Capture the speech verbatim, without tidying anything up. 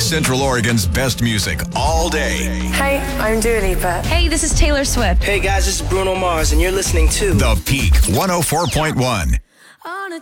Central Oregon's best music all day. Hey, I'm Dua Lipa. Hey, this is Taylor Swift. Hey guys, this is Bruno Mars, and you're listening to The Peak one oh four point one. On a